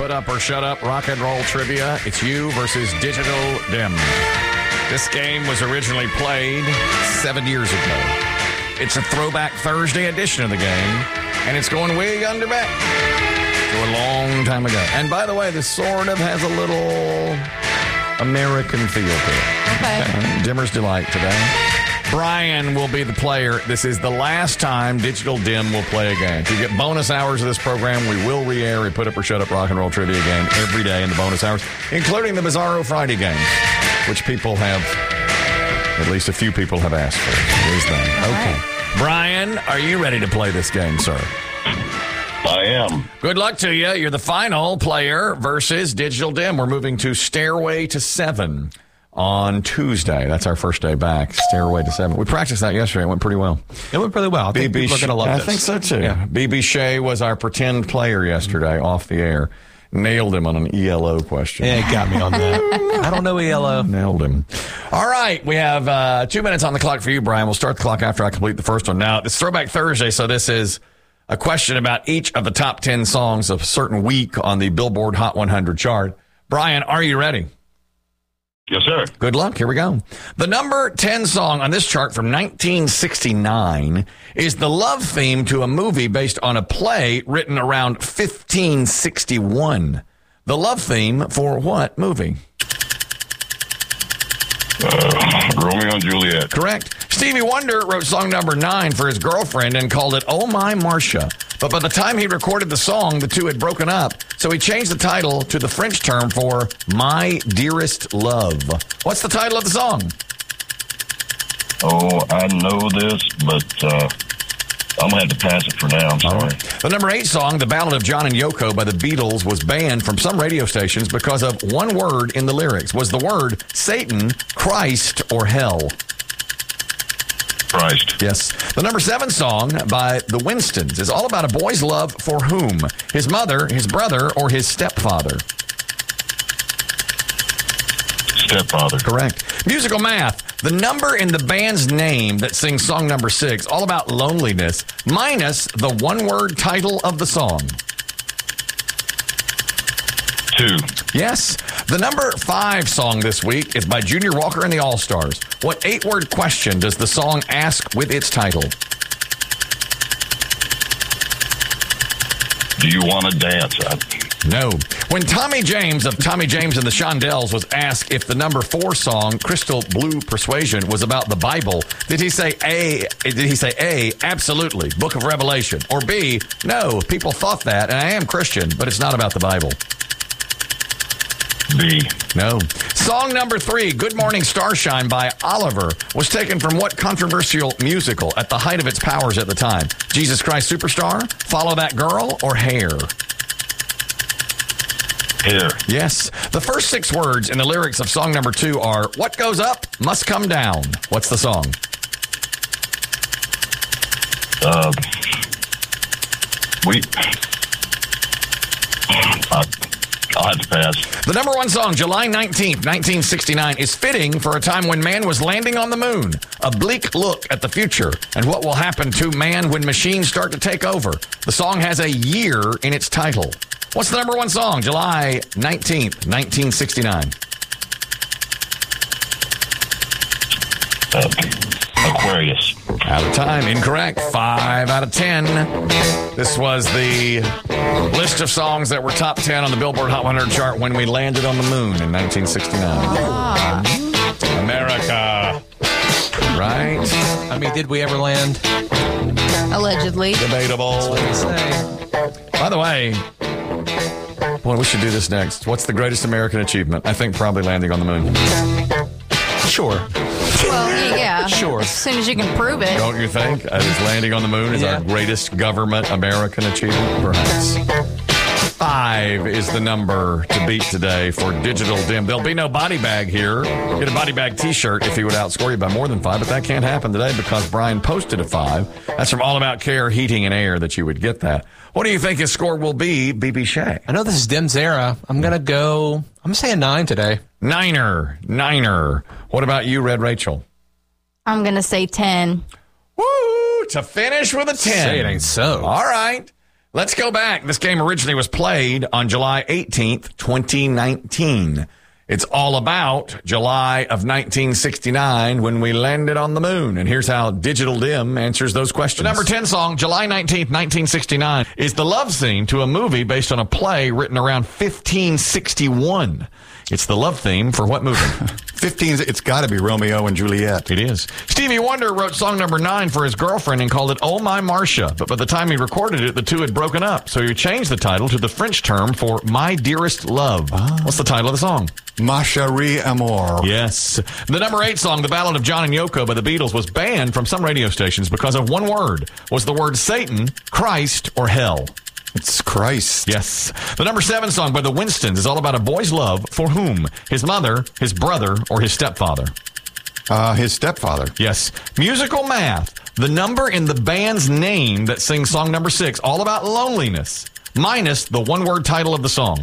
Put Up or Shut Up rock and roll trivia. It's you versus Digital Dim. This game was originally played 7 years ago. It's a Throwback Thursday edition of the game, and it's going way under back to a long time ago. And by the way, this sort of has a little American feel to it. Okay. Dimmer's Delight today. Brian will be the player. This is the last time Digital Dim will play a game. To get bonus hours of this program, we will re-air a Put Up or Shut Up rock and roll trivia game every day in the bonus hours, including the Bizarro Friday game, which people have, at least a few people have asked for. Here's them. Okay. Right. Brian, are you ready to play this game, sir? I am. Good luck to you. You're the final player versus Digital Dim. We're moving to Stairway to 7 on Tuesday. That's our first day back. Stairway to 7. We practiced that yesterday. It went pretty well. It went pretty well. I think people are going to love this. I think so, too. Yeah. BB Shea was our pretend player yesterday off the air. Nailed him on an ELO question. Yeah, it got me on that. I don't know ELO. Nailed him. All right. We have 2 minutes on the clock for you, Brian. We'll start the clock after I complete the first one. Now, it's Throwback Thursday, so this is a question about each of the top 10 songs of a certain week on the Billboard Hot 100 chart. Brian, are you ready? Yes, sir. Good luck. Here we go. The number 10 song on this chart from 1969 is the love theme to a movie based on a play written around 1561. The love theme for what movie? Romeo and Juliet. Correct. Stevie Wonder wrote song number 9 for his girlfriend and called it Oh My Marcia. But by the time he recorded the song, the two had broken up, so he changed the title to the French term for My Dearest Love. What's the title of the song? Oh, I know this, but I'm going to have to pass it for now. I'm sorry. The number 8 song, The Ballad of John and Yoko by the Beatles, was banned from some radio stations because of one word in the lyrics. Was the word Satan, Christ, or hell? Christ. Yes. The number 7 song by the Winstons is all about a boy's love for whom? His mother, his brother, or his stepfather? Stepfather. Correct. Musical math. The number in the band's name that sings song number 6, all about loneliness, minus the one-word title of the song. 2. Yes. The number 5 song this week is by Junior Walker and the All-Stars. What 8-word question does the song ask with its title? Do you want to dance? No. When Tommy James of Tommy James and the Shondells was asked if the number 4 song, Crystal Blue Persuasion, was about the Bible, did he say A, absolutely, Book of Revelation, or B, no, people thought that, and I am Christian, but it's not about the Bible? B. No. Song number 3, Good Morning Starshine by Oliver, was taken from what controversial musical at the height of its powers at the time? Jesus Christ Superstar, Follow That Girl, or Hair? Hair. Yes. The first 6 words in the lyrics of song number 2 are, What goes up must come down. What's the song? I'll have to pass. The number 1 song, July 19th, 1969, is fitting for a time when man was landing on the moon. A bleak look at the future and what will happen to man when machines start to take over. The song has a year in its title. What's the number 1 song, July 19th, 1969? Aquarius. Out of time. Incorrect. 5 out of 10. This was the list of songs that were top 10 on the Billboard Hot 100 chart when we landed on the moon in 1969. America. Right? I mean, did we ever land? Allegedly. Debatable. What do you say? By the way, boy, we should do this next. What's the greatest American achievement? I think probably landing on the moon. Sure. Well, yeah. Sure. As soon as you can prove it. Don't you think? Is landing on the moon is our greatest government American achievement? Perhaps. 5 is the number to beat today for Digital Dim. There'll be no body bag here. Get a body bag t-shirt if he would outscore you by more than 5, but that can't happen today because Brian posted a 5. That's from All About Care, Heating and Air that you would get that. What do you think his score will be, BB Shea? I know this is Dim's era. I'm going to say a 9 today. Niner. What about you, Red Rachel? I'm going to say 10. Woo! To finish with a 10. Say it ain't so. All right. Let's go back. This game originally was played on July 18th, 2019. It's all about July of 1969 when we landed on the moon. And here's how Digital Dim answers those questions. The number 10 song, July 19th, 1969, is the love theme to a movie based on a play written around 1561. It's the love theme for what movie? 15, it's got to be Romeo and Juliet. It is. Stevie Wonder wrote song number 9 for his girlfriend and called it Oh My Marcia. But by the time he recorded it, the two had broken up. So he changed the title to the French term for My Dearest Love. What's the title of the song? Ma Chérie Amour. Yes. The number 8 song, The Ballad of John and Yoko by the Beatles, was banned from some radio stations because of one word. Was the word Satan, Christ, or hell? It's Christ. Yes. The number 7 song by the Winstons is all about a boy's love for whom? His mother, his brother, or his stepfather? His stepfather. Yes. Musical Math. The number in the band's name that sings song number 6, all about loneliness, minus the one-word title of the song.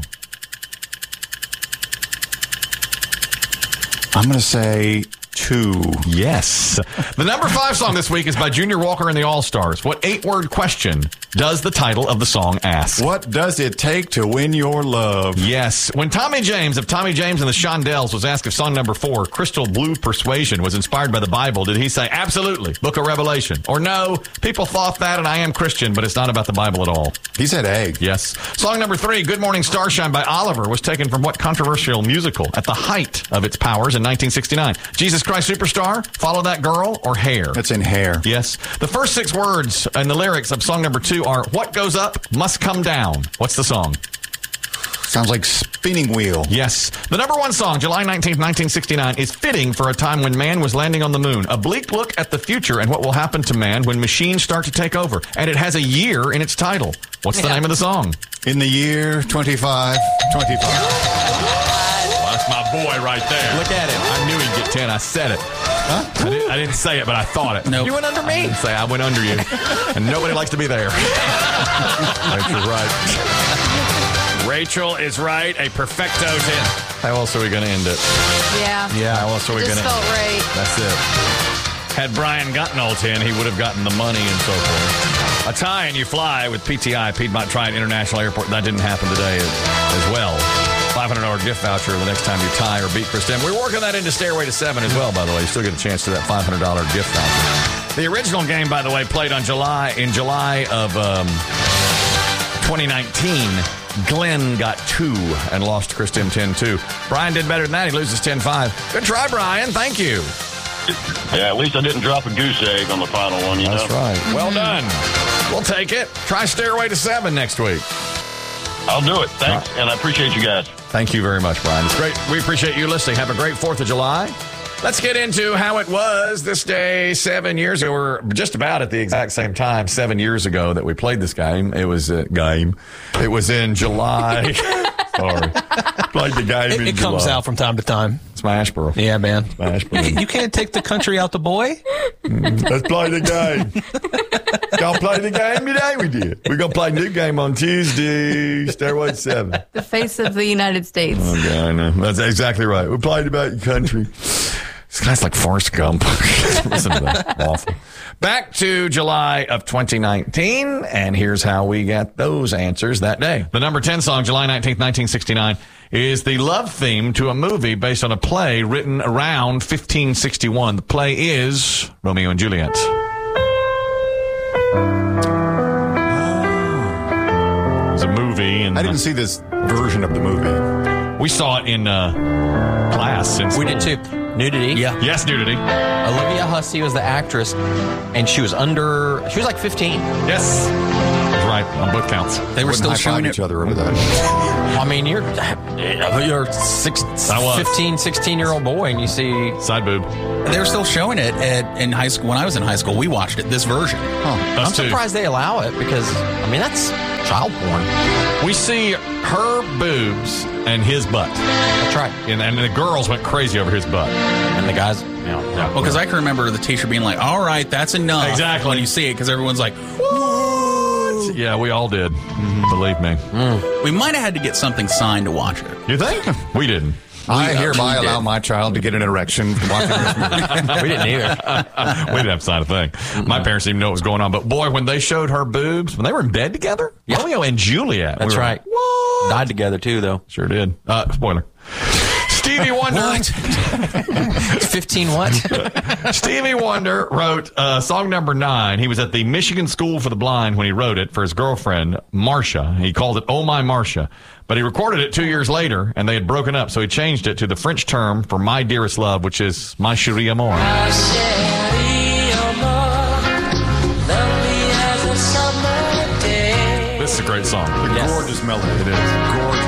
I'm going to say 2. Yes. The number 5 song this week is by Junior Walker and the All-Stars. What 8-word question does the title of the song ask? What does it take to win your love? Yes. When Tommy James of Tommy James and the Shondells was asked if song number 4, Crystal Blue Persuasion, was inspired by the Bible, did he say, absolutely, Book of Revelation? Or no, people thought that and I am Christian, but it's not about the Bible at all? He said egg. Yes. Song number 3, Good Morning Starshine by Oliver, was taken from what controversial musical at the height of its powers in 1969? Jesus Christ Superstar, Follow That Girl, or Hair? It's in Hair. Yes. The first 6 words in the lyrics of song number 2 are, what goes up must come down. What's the song? Sounds like Spinning Wheel. Yes. The number 1 song, July 19th, 1969, is fitting for a time when man was landing on the moon. A bleak look at the future and what will happen to man when machines start to take over. And it has a year in its title. What's the name of the song? In the year 2525. Well, that's my boy right there. Look at him. I knew he'd get 10. I said it. Huh? I didn't say it, but I thought it. Nope. You went under me. I didn't say I went under you. And nobody likes to be there. Rachel's right. Rachel is right. A perfecto 10. How else are we going to end it? Yeah. How else are we going Just to felt right. That's it. Had Brian gotten all 10, he would have gotten the money and so forth. A tie and you fly with PTI, Piedmont Triad International Airport. That didn't happen today as well. $500 gift voucher the next time you tie or beat Chris Dem. We're working that into Stairway to 7 as well, by the way. You still get a chance to that $500 gift voucher. The original game, by the way, played in July of 2019. Glenn got 2 and lost to Chris Dem 10-2. Brian did better than that. He loses 10-5. Good try, Brian. Thank you. Yeah, at least I didn't drop a goose egg on the final one, you know? That's right. Well done. We'll take it. Try Stairway to 7 next week. I'll do it. Thanks, and I appreciate you guys. Thank you very much, Brian. It's great. We appreciate you listening. Have a great 4th of July. Let's get into how it was this day 7 years ago. We're just about at the exact same time 7 years ago that we played this game. It was a game. It was in July. Sorry. Played the game in It comes July. out from time to time. Smashboro. Yeah, man. Smashboro. You can't take the country out the boy. Let's play the game. Gonna play the game today? We did. We're going to play a new game on Tuesday. Stairway to 7. The face of the United States. Okay, I know. That's exactly right. We played about your country. This guy's like Forrest Gump. Listen to that. Awful. Back to July of 2019, and here's how we got those answers that day. The number 10 song, July 19th, 1969, is the love theme to a movie based on a play written around 1561. The play is Romeo and Juliet. It's a movie. And I didn't see this version of the movie. we saw it in class. We did too. Nudity. Yeah. Yes, nudity. Olivia Hussey was the actress, and she was like 15. Yes. That's right, on both counts. They were Wouldn't still high-five showing each it. other over that. I mean, you're I was. 15, 16-year-old boy, and you see... Side boob. They were still showing it in high school. When I was in high school, we watched it. This version. Us I'm too. surprised they allow it, because, I mean, that's child porn. We see her boobs and his butt. That's right. And the girls went crazy over his butt. And the guys... Yeah. Well, because I can remember the teacher being like, all right, that's enough. Exactly. When you see it, because everyone's like, Yeah, we all did. Believe me. we might have had to get something signed to watch it. You think? We didn't. I hereby allow my child to get an erection watching this movie. We didn't either. We didn't have to sign a thing. My parents didn't even know what was going on. But boy, when they showed her boobs, when they were in bed together, Romeo and Juliet. That's right. What? Died together too, though. Sure did. Spoiler. Stevie Wonder. What? 15 what? Stevie Wonder wrote song number 9. He was at the Michigan School for the Blind when he wrote it for his girlfriend, Marcia. He called it Oh My Marcia. But he recorded it 2 years later, and they had broken up, so he changed it to the French term for My Dearest Love, which is My Chérie Amour. This is a great song. Yes. Gorgeous melody. It is. Gorgeous.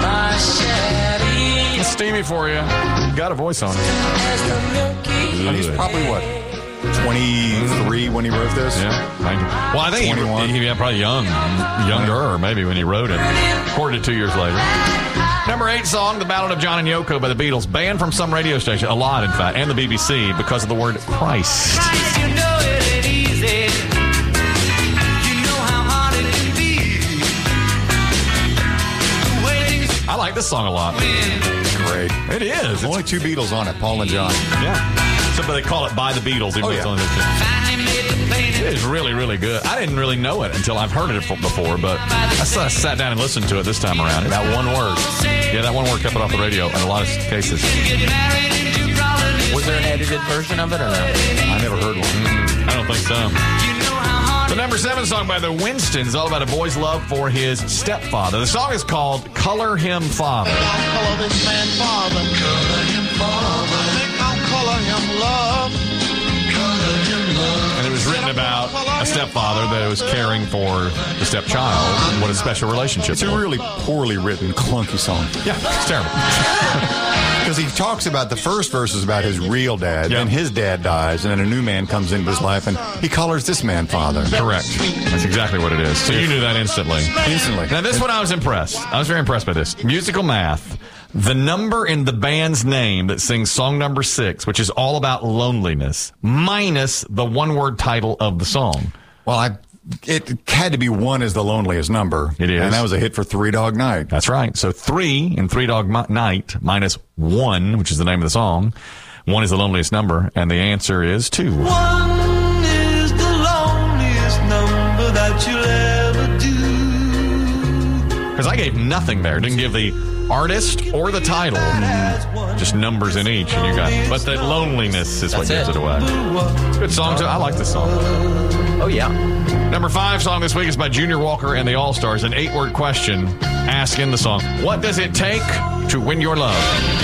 It's Stevie for you. Got a voice on it. And he's probably, what, 23 when he wrote this? Yeah. Well, I think 21. he probably younger maybe when he wrote it. Recorded it 2 years later. Number 8 song, The Ballad of John and Yoko by the Beatles. Banned from some radio station, a lot in fact, and the BBC because of the word Christ. I like this song a lot. Great. It is. There's only 2 Beatles on it, Paul and John. Yeah. So, but they call it By the Beatles. Even though it's only the 2. It is really, really good. I didn't really know it until I've heard it before, but I sat down and listened to it this time around. That one word. Yeah, that one word kept it off the radio in a lot of cases. Was there an edited version of it or no? I never heard one. I don't think so. The number 7 song by the Winstons is all about a boy's love for his stepfather. The song is called Color Him Father. Color this man father. Color him father. I'll color him love. Color him love. And it was written about a stepfather that was caring for the stepchild and what a special relationship It's a really poorly written, clunky song. Yeah, it's terrible. Because he talks about the first verse is about his real dad, then his dad dies, and then a new man comes into his life, and he colors this man father. Correct. That's exactly what it is. So you knew that instantly. Instantly. Now, this one I was impressed. I was very impressed by this. Musical math. The number in the band's name that sings song number 6, which is all about loneliness, minus the one-word title of the song. Well, it had to be 1 is the loneliest number. It is. And that was a hit for Three Dog Night. That's right. So 3 in Three Dog Night minus 1, which is the name of the song. 1 is the loneliest number, and the answer is 2. 1 is the loneliest number that you'll ever do. Because I gave nothing there. Didn't give the artist or the title. Just numbers in each, and you got it. But the loneliness is what gives it away. Good song, too. I like this song. Oh, yeah. Number 5 song this week is by Junior Walker and the All-Stars. An 8-word question asked in the song. What does it take to win your love?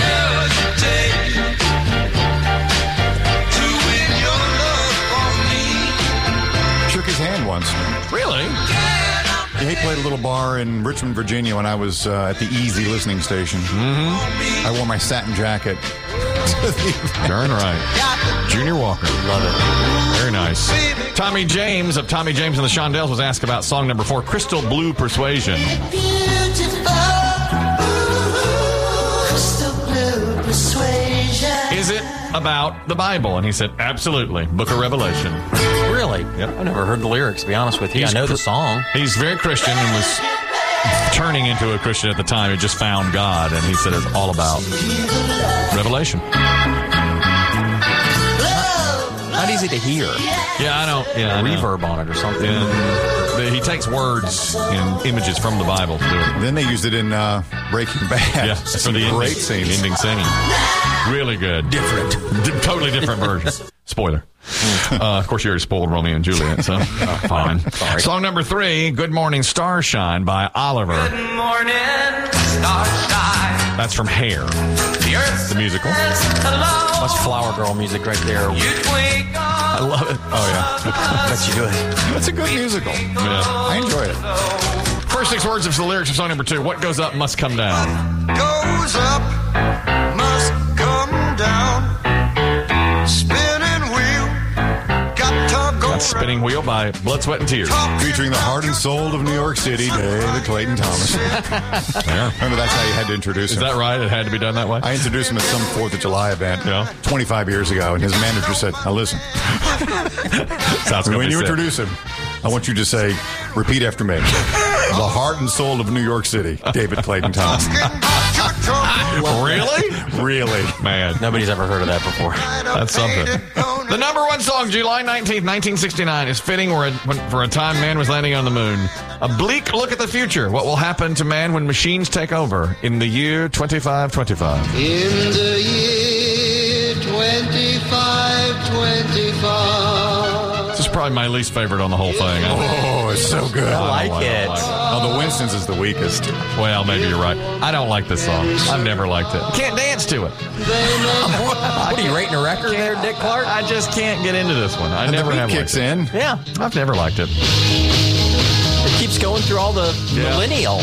Shook his hand once. Really? Yeah, he played a little bar in Richmond, Virginia when I was at the Easy listening station. Mm-hmm. I wore my satin jacket. Darn right. Junior Walker. Love it. Very nice. Tommy James of Tommy James and the Shondells was asked about song number 4, Crystal Blue Persuasion. Is it about the Bible? And he said, absolutely. Book of Revelation. Really? Yep. I've never heard the lyrics, to be honest with you. I know the song. He's very Christian and was turning into a Christian at the time. He just found God, and he said it's all about Revelation. Not easy to hear. Yeah, I don't. Yeah, Reverb on it or something. And he takes words and images from the Bible to do it. Then they used it in Breaking Bad. Yeah, Some for the great ending, scenes. ending scene. Really good. Different. Totally different version. Spoiler. Of course, you already spoiled Romeo and Juliet, so fine. Sorry. Song number 3, Good Morning Starshine by Oliver. Good morning, starshine. That's from Hair, the musical. Hello. That's Flower Girl music right there. You twinkle. I love it. Oh, yeah. Bet you do it. It's a good musical. Yeah. I enjoy it. First 6 words of the lyrics of song number 2. What goes up must come down. Goes up, must come down. Spinning wheel, got to go. That's Spinning Wheel by Blood, Sweat, and Tears. Featuring the heart and soul of New York City, David Clayton Thomas. Yeah. Remember, that's how you had to introduce Is him. that right? It had to be done that way? I introduced him at some 4th of July event 25 years ago, and his manager said, now listen, Sounds when you introduce him, I want you to say, repeat after me. The heart and soul of New York City, David Clayton Thomas. Really? Really. Man, Nobody's ever heard of that before. that's something. The number one song, July 19th, 1969, is fitting for a time man was landing on the moon. A bleak look at the future. What will happen to man when machines take over in the year 2525? In the year 2525. This is probably my least favorite on the whole thing. Oh, it's so good. I like it. Oh, the Winston's is the weakest. Well, maybe you're right. I don't like this song. I've never liked it. Can't dance to it. What are you rating a record there, Dick Clark? I just can't get into this one. I And never the have beat liked kicks it. in. Yeah. I've never liked it. It keeps going through all the millenniums.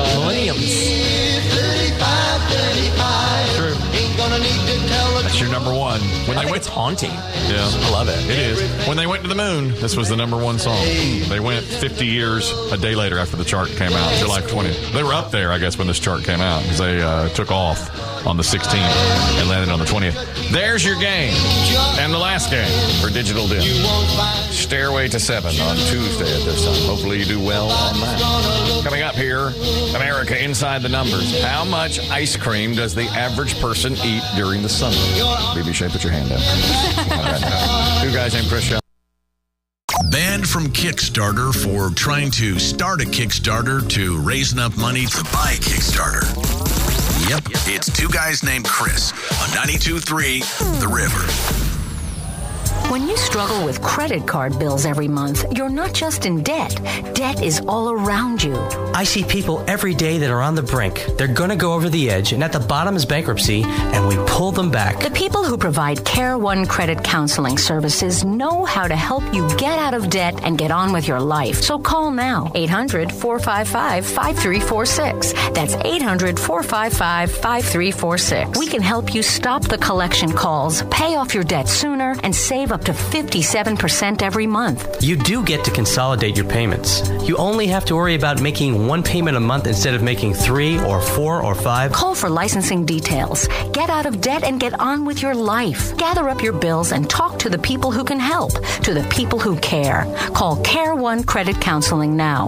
True. That's your number one. When I they think went, it's haunting. yeah, I love it. it is. When they went to the moon, this was the number one song. They went 50 years a day later after the chart came out, July 20th. They were up there, I guess, when this chart came out because they took off on the 16th and landed on the 20th. There's your game. And the last game for Digital Dim. Stairway to 7 on Tuesday at this time. Hopefully you do well on that. Coming up here, America Inside the Numbers. How much ice cream does the average person eat during the summer? BB Shea, put your hand up. Two guys named Chris Young. Banned from Kickstarter for trying to start a Kickstarter to raise enough money to buy a Kickstarter. Yep, it's two guys named Chris on 92.3 The River. When you struggle with credit card bills every month, you're not just in debt. Debt is all around you. I see people every day that are on the brink. They're going to go over the edge, and at the bottom is bankruptcy, and we pull them back. The people who provide Care One Credit Counseling Services know how to help you get out of debt and get on with your life. So call now, 800-455-5346. That's 800-455-5346. We can help you stop the collection calls, pay off your debt sooner, and save up to 57% every month. You do get to consolidate your payments. You only have to worry about making one payment a month instead of making 3 or 4 or 5. Call for licensing details. Get out of debt and get on with your life. Gather up your bills and talk to the people who can help, to the people who care. Call Care One Credit Counseling now.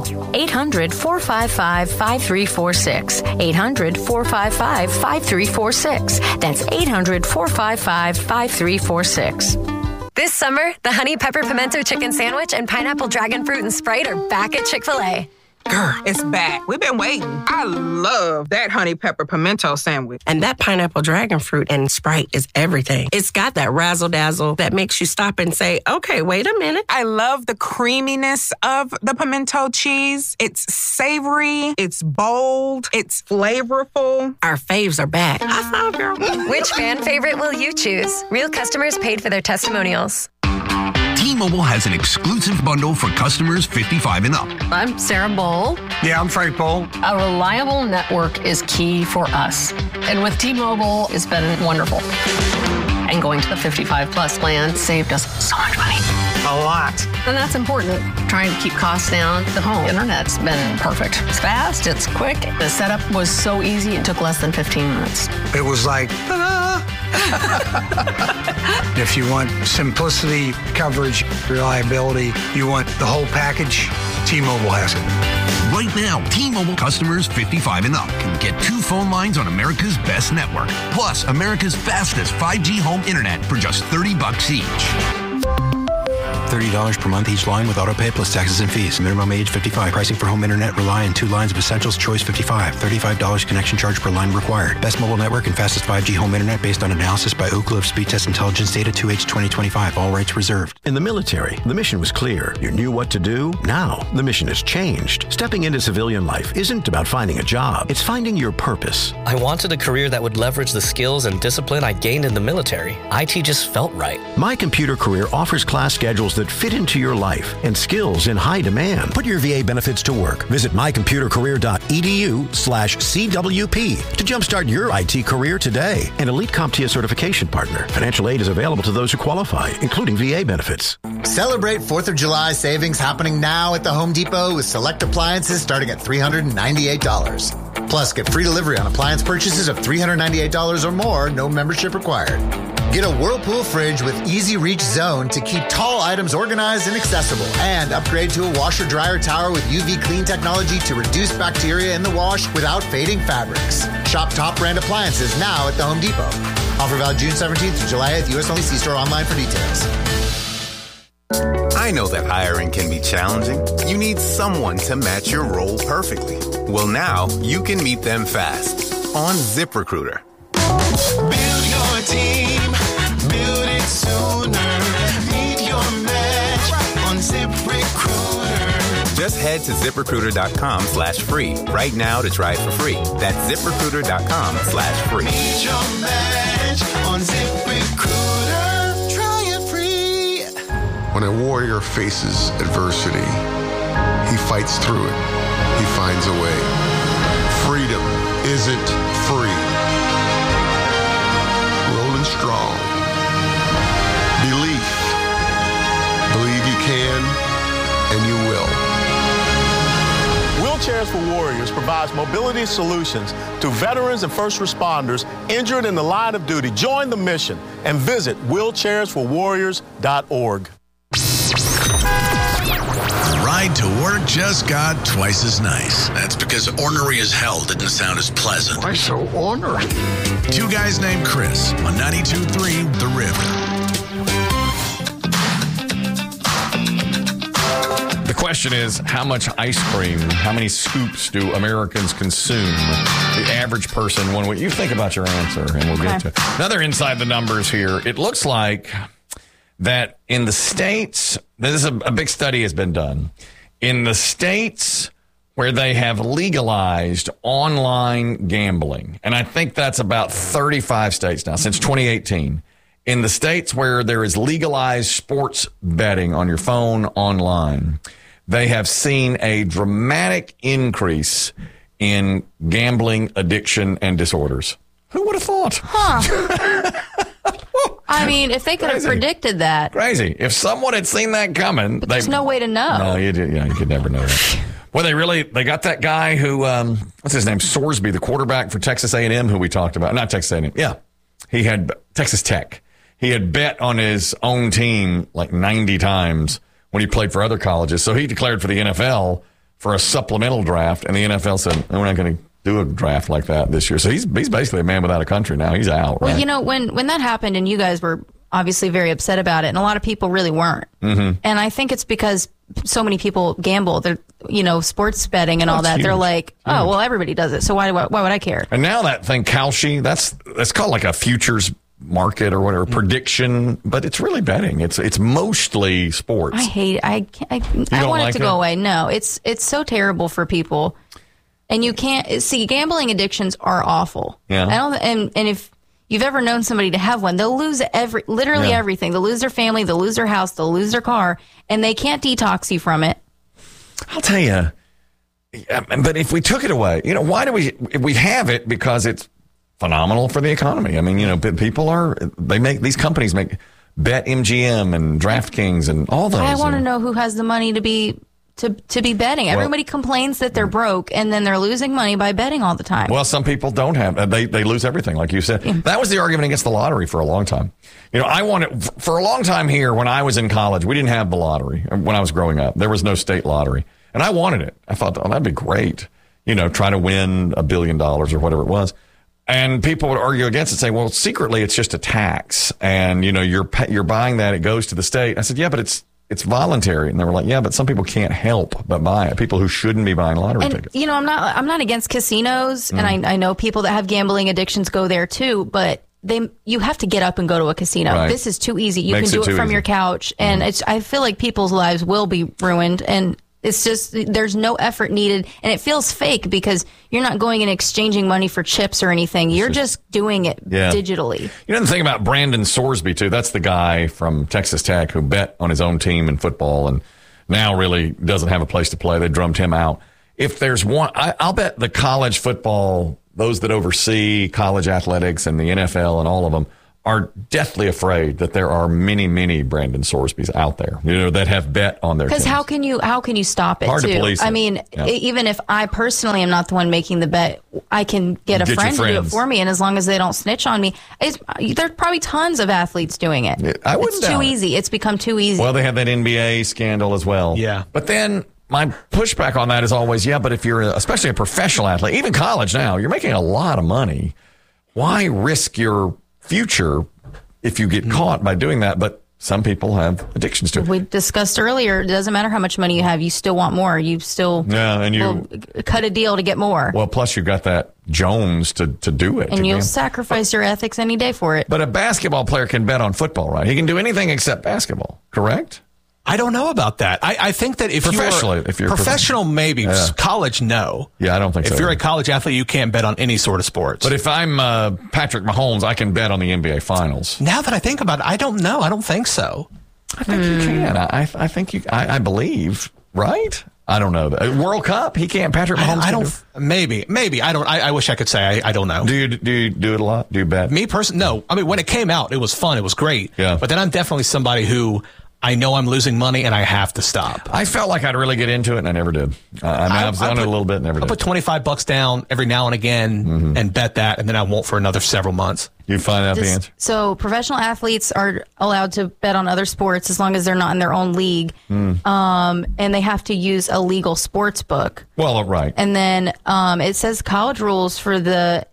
800-455-5346. 800-455-5346. That's 800-455-5346. This summer, the Honey Pepper Pimento Chicken Sandwich and Pineapple Dragon Fruit and Sprite are back at Chick-fil-A. Girl, it's back. We've been waiting. I love that honey pepper pimento sandwich. And that pineapple dragon fruit and Sprite is everything. It's got that razzle-dazzle that makes you stop and say, okay, wait a minute. I love the creaminess of the pimento cheese. It's savory. It's bold. It's flavorful. Our faves are back. I saw, girl. Which fan favorite will you choose? Real customers paid for their testimonials. T-Mobile has an exclusive bundle for customers 55 and up. I'm Sarah Bowl. Yeah, I'm Frank Bowl. A reliable network is key for us. And with T-Mobile, it's been wonderful. And going to the 55 plus plan saved us so much money. A lot. And that's important. Trying to keep costs down. The home internet's been perfect. It's fast, it's quick. The setup was so easy, it took less than 15 minutes. It was like, ta-da! If you want simplicity, coverage, reliability, you want the whole package, T-Mobile has it. Right now, T-Mobile customers 55 and up can get 2 phone lines on America's best network, plus America's fastest 5G home internet for just $30 each. $30 per month each line with autopay plus taxes and fees. Minimum age 55. Pricing for home internet rely on 2 lines of essentials. Choice 55. $35 connection charge per line required. Best mobile network and fastest 5G home internet based on analysis by Ookla of Speed Test Intelligence data 2H 2025. All rights reserved. In the military, the mission was clear. You knew what to do. Now, the mission has changed. Stepping into civilian life isn't about finding a job. It's finding your purpose. I wanted a career that would leverage the skills and discipline I gained in the military. IT just felt right. My Computer Career offers class schedules that fit into your life and skills in high demand. Put your VA benefits to work. Visit mycomputercareer.edu/CWP to jumpstart your IT career today. An Elite CompTIA certification partner. Financial aid is available to those who qualify, including VA benefits. Celebrate 4th of July savings happening now at the Home Depot with select appliances starting at $398. Plus, get free delivery on appliance purchases of $398 or more, no membership required. Get a Whirlpool fridge with Easy Reach Zone to keep tall items organized and accessible. And upgrade to a washer-dryer tower with UV clean technology to reduce bacteria in the wash without fading fabrics. Shop top brand appliances now at the Home Depot. Offer valid June 17th through July 8th. U.S. only. See store online for details. I know that hiring can be challenging. You need someone to match your role perfectly. Well, now you can meet them fast on ZipRecruiter. Build your team, build it sooner. Meet your match on ZipRecruiter. Just head to ZipRecruiter.com/free right now to try it for free. That's ZipRecruiter.com/free. Meet your match on ZipRecruiter. Try it free. When a warrior faces adversity, he fights through it. He finds a way. Freedom isn't free. Rolling strong. Belief. Believe you can and you will. Wheelchairs for Warriors provides mobility solutions to veterans and first responders injured in the line of duty. Join the mission and visit wheelchairsforwarriors.org. The ride to work just got twice as nice. That's because ornery as hell didn't sound as pleasant. Why so ornery? Two guys named Chris on 92.3 The River. The question is, how much ice cream, how many scoops do Americans consume? The average person, one week. You think about your answer, and we'll get to it. Another inside the numbers here. It looks like that in the states, this is a big study has been done. In the states where they have legalized online gambling, and I think that's about 35 states now since 2018. In the states where there is legalized sports betting on your phone online, they have seen a dramatic increase in gambling addiction and disorders. Who would have thought? Huh. I mean, if they could have predicted that. Crazy. If someone had seen that coming. But there's no way to know. No, you could never know that. Well, they got that guy who, what's his name? Sorsby, the quarterback for Texas A&M, who we talked about. Not Texas A&M. Yeah. He had Texas Tech. He had bet on his own team like 90 times when he played for other colleges. So he declared for the NFL for a supplemental draft, and the NFL said, we're not going to do a draft like that this year. So he's basically a man without a country now. He's out. Well, right? you know, when that happened and you guys were obviously very upset about it, and a lot of people really weren't. Mm-hmm. And I think it's because so many people gamble. They're, sports betting and all that. Huge. They're like, oh, well, everybody does it. So why would I care? And now that thing, Kalshi, that's called like a futures market or whatever, prediction, but it's really betting. It's mostly sports. I hate it. I want it to go away. No, it's so terrible for people. And you can't see, gambling addictions are awful. Yeah. And if you've ever known somebody to have one, they'll lose everything. They'll lose their family, they'll lose their house, they'll lose their car, and they can't detox you from it. I'll tell you. But if we took it away, why do we have it? Because it's phenomenal for the economy. I mean, these companies make BetMGM and DraftKings and all those. I want to know who has the money to be betting. Everybody complains that they're broke and then they're losing money by betting all the time. Well, some people don't have. They lose everything, like you said. Yeah. That was the argument against the lottery for a long time. I wanted for a long time here when I was in college. We didn't have the lottery when I was growing up. There was no state lottery, and I wanted it. I thought, that'd be great. Try to win $1 billion or whatever it was. And people would argue against it, say, well, secretly it's just a tax, and you're buying that, it goes to the state. I said, yeah, but it's voluntary. And they were like, yeah, but some people can't help but buy it. People who shouldn't be buying lottery tickets. I'm not against casinos, and I know people that have gambling addictions go there too, but you have to get up and go to a casino. Right. This is too easy. You can do it from your couch, and I feel like people's lives will be ruined, and it's just there's no effort needed, and it feels fake because you're not going and exchanging money for chips or anything. You're just doing it digitally. The thing about Brandon Sorsby, too, that's the guy from Texas Tech who bet on his own team in football and now really doesn't have a place to play. They drummed him out. If there's one, I'll bet the college football, those that oversee college athletics and the NFL and all of them, are deathly afraid that there are many, many Brandon Sorsbys out there, that have bet on their teams. Because how can you stop it? Hard to police it. I mean, even if I personally am not the one making the bet, I can get a friend to do it for me, and as long as they don't snitch on me, there's probably tons of athletes doing it. I wouldn't It's too easy. It's become too easy. Well, they have that NBA scandal as well. Yeah. But then my pushback on that is always, but if you're especially a professional athlete, even college now, you're making a lot of money. Why risk your future if you get caught by doing that? But some people have addictions to it. We discussed earlier, it doesn't matter how much money you have, you still want more. You still will cut a deal to get more. Well, plus you got that Jones to do it. And you'll sacrifice your ethics any day for it. But a basketball player can bet on football, right? He can do anything except basketball, correct? I don't know about that. I think that if you're professional, maybe. Yeah. College, no. Yeah, I don't think so. If you're a college athlete, you can't bet on any sort of sports. But if I'm Patrick Mahomes, I can bet on the NBA Finals. Now that I think about it, I don't know. I don't think so. I think you can. I think you. I believe, right? I don't know. World Cup, he can't. Patrick Mahomes. I don't. Maybe. I don't. I wish I could say. I don't know. Do you do it a lot? Do you bet? Me personally, no. I mean, when it came out, it was fun. It was great. Yeah. But then I'm definitely somebody who, I know I'm losing money and I have to stop. I felt like I'd really get into it and I never did. I've done it a little bit and never did. I put $25 down every now and again and bet that, and then I won't for another several months. You find out the answer? So professional athletes are allowed to bet on other sports as long as they're not in their own league. And they have to use a legal sports book. Well, right. And then it says college rules for the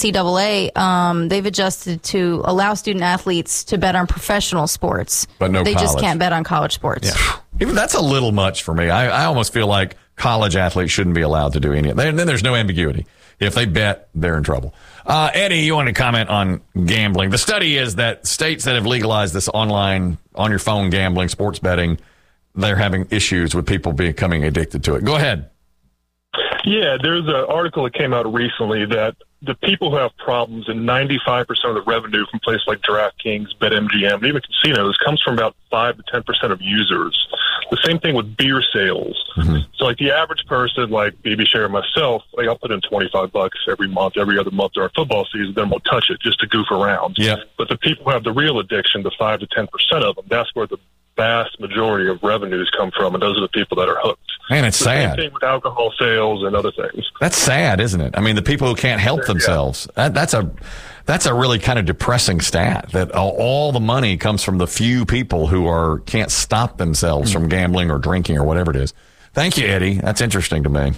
NCAA, they've adjusted to allow student athletes to bet on professional sports. But no They college. just can't bet on college sports. Yeah. Even that's a little much for me. I almost feel like college athletes shouldn't be allowed to do any of that. Then there's no ambiguity. If they bet, they're in trouble. Eddie, you want to comment on gambling? The study is that states that have legalized this online, on your phone gambling, sports betting, they're having issues with people becoming addicted to it. Go ahead. Yeah, there's an article that came out recently that the people who have problems, and 95% of the revenue from places like DraftKings, BetMGM, and even casinos comes from about 5 to 10% of users. The same thing with beer sales. So like the average person, like BB Share and myself, like I'll put in $25 every month, every other month during football season, then we'll touch it just to goof around. Yeah. But the people who have the real addiction, the 5 to 10% of them, that's where the vast majority of revenues come from, and those are the people that are hooked. Man, it's sad. Same thing with alcohol sales and other things. That's sad, isn't it? I mean, the people who can't help themselves. That's a really kind of depressing stat, that all the money comes from the few people who can't stop themselves from gambling or drinking or whatever it is. Thank you, Eddie. That's interesting to me.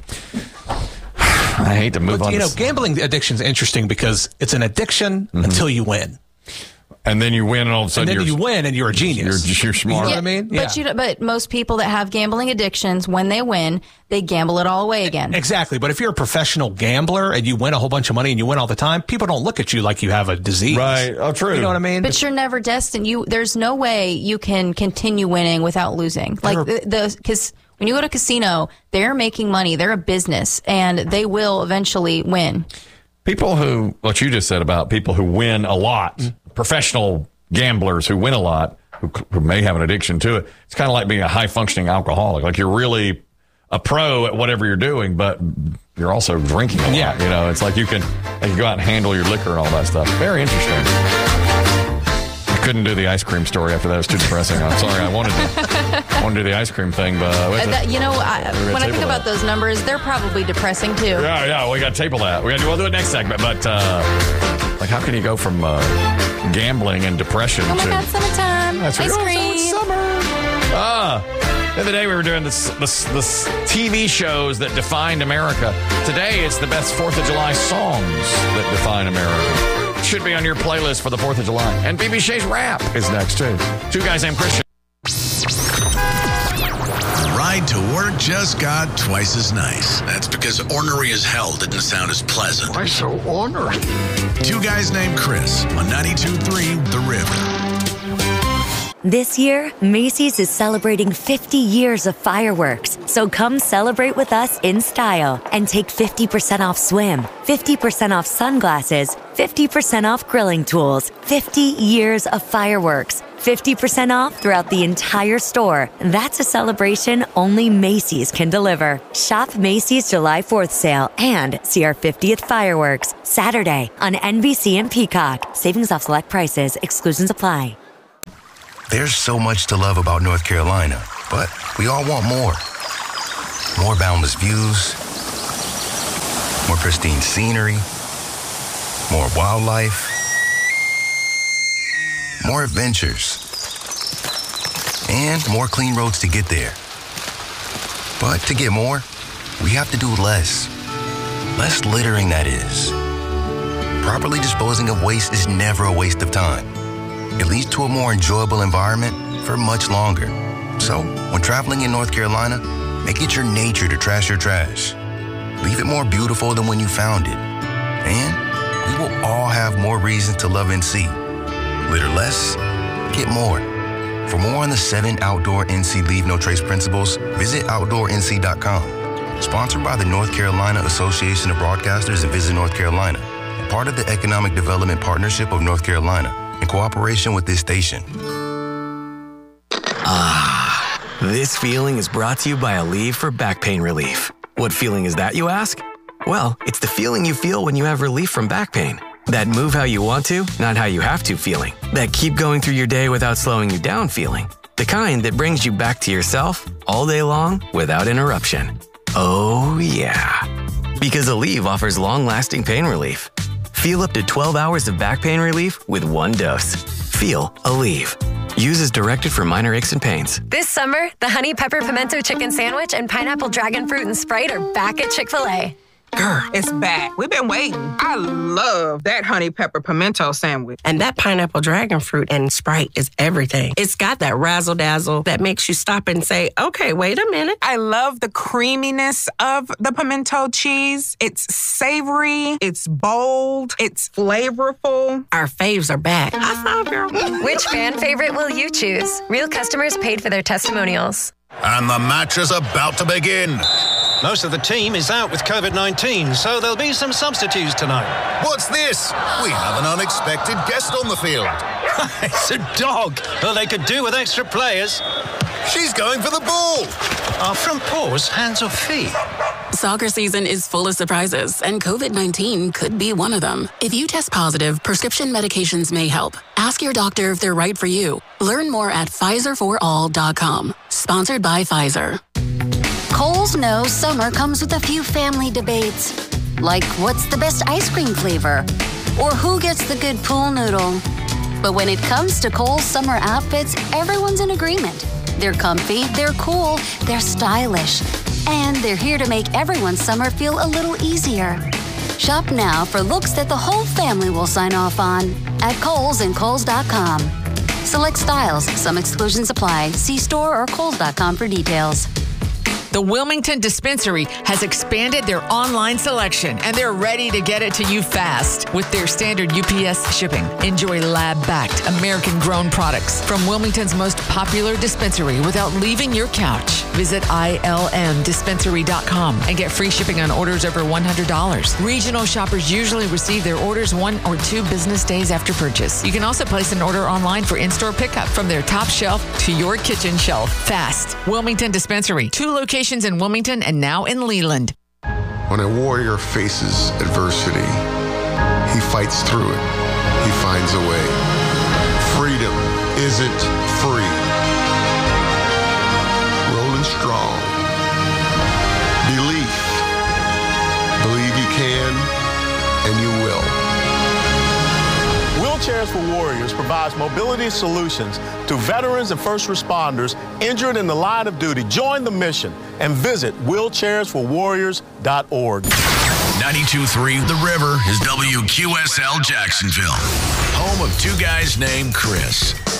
I hate to move on. Gambling addiction is interesting because it's an addiction until you win. And then you win, and all of a sudden you win, and you're a genius. You're smart. You know what I mean? But most people that have gambling addictions, when they win, they gamble it all away again. Exactly. But if you're a professional gambler and you win a whole bunch of money and you win all the time, people don't look at you like you have a disease. Right. Oh, true. You know what I mean? But you're never destined. There's no way you can continue winning without losing. Like because when you go to a casino, they're making money. They're a business, and they will eventually win. People who, what you just said about people who win a lot, professional gamblers who win a lot, who may have an addiction to it, it's kind of like being a high-functioning alcoholic. Like you're really a pro at whatever you're doing, but you're also drinking a lot. You know, it's like you can go out and handle your liquor and all that stuff. Very interesting. I couldn't do the ice cream story after that. It was too depressing. I'm sorry. I wanted to do the ice cream thing, but when I think about those numbers, they're probably depressing too. Yeah, we got to table that. We'll do it next segment. But like, how can you go from gambling and depression Oh my to God, summertime! That's Ice right. cream. The other day we were doing this TV shows that defined America. Today it's the best 4th of July songs that define America. Should be on your playlist for the 4th of July. And BB Shay's rap is next too. Two Guys Named Christian. The ride to work just got twice as nice. That's because ornery as hell didn't sound as pleasant. Why so ornery? Two Guys Named Chris on 92.3 The River. This year, Macy's is celebrating 50 years of fireworks. So come celebrate with us in style and take 50% off swim, 50% off sunglasses, 50% off grilling tools. 50 years of fireworks. 50% off throughout the entire store. That's a celebration only Macy's can deliver. Shop Macy's July 4th sale and see our 50th fireworks Saturday on NBC and Peacock. Savings off select prices. Exclusions apply. There's so much to love about North Carolina, but we all want more. More boundless views, more pristine scenery, more wildlife, more adventures, and more clean roads to get there. But to get more, we have to do less. Less littering, that is. Properly disposing of waste is never a waste of time. It leads to a more enjoyable environment for much longer. So, when traveling in North Carolina, make it your nature to trash your trash. Leave it more beautiful than when you found it. And we will all have more reasons to love NC. Litter less, get more. For more on the 7 outdoor NC Leave No Trace principles, visit OutdoorNC.com. Sponsored by the North Carolina Association of Broadcasters and Visit North Carolina. Part of the Economic Development Partnership of North Carolina, in cooperation with this station. This feeling is brought to you by Aleve for back pain relief. What feeling is that, you ask? Well, it's the feeling you feel when you have relief from back pain. That move how you want to, not how you have to feeling. That keep going through your day without slowing you down feeling. The kind that brings you back to yourself all day long without interruption. Oh, yeah. Because Aleve offers long-lasting pain relief. Feel up to 12 hours of back pain relief with one dose. Feel Aleve. Use as directed for minor aches and pains. This summer, the Honey Pepper Pimento Chicken Sandwich and Pineapple Dragon Fruit and Sprite are back at Chick-fil-A. Girl, it's back. We've been waiting. I love that honey pepper pimento sandwich. And that pineapple dragon fruit and Sprite is everything. It's got that razzle dazzle that makes you stop and say, okay, wait a minute. I love the creaminess of the pimento cheese. It's savory, it's bold, it's flavorful. Our faves are back. High five, girl. Which fan favorite will you choose? Real customers paid for their testimonials. And the match is about to begin. Most of the team is out with COVID-19, so there'll be some substitutes tonight. What's this? We have an unexpected guest on the field. It's a dog. Well, they could do with extra players. She's going for the ball. Are front paws hands or feet? Soccer season is full of surprises, and COVID-19 could be one of them. If you test positive, prescription medications may help. Ask your doctor if they're right for you. Learn more at PfizerForAll.com. Sponsored by Pfizer. Kohl's knows summer comes with a few family debates. Like, what's the best ice cream flavor? Or who gets the good pool noodle? But when it comes to Kohl's summer outfits, everyone's in agreement. They're comfy, they're cool, they're stylish. And they're here to make everyone's summer feel a little easier. Shop now for looks that the whole family will sign off on at Kohl's and Kohl's.com. Select styles, some exclusions apply. See store or Kohl's.com for details. The Wilmington Dispensary has expanded their online selection, and they're ready to get it to you fast with their standard UPS shipping. Enjoy lab-backed, American-grown products from Wilmington's most popular dispensary without leaving your couch. Visit ilmdispensary.com and get free shipping on orders over $100. Regional shoppers usually receive their orders 1 or 2 business days after purchase. You can also place an order online for in-store pickup from their top shelf to your kitchen shelf. Fast. Wilmington Dispensary. 2 locations in Wilmington and now in Leland. When a warrior faces adversity, he fights through it. He finds a way. Freedom isn't free. Rolling strong. Belief. Believe you can and you will. Wheelchairs for Warriors provides mobility solutions to veterans and first responders injured in the line of duty. Join the mission and visit wheelchairsforwarriors.org. 92.3 The River is WQSL Jacksonville, home of 2 guys named Chris.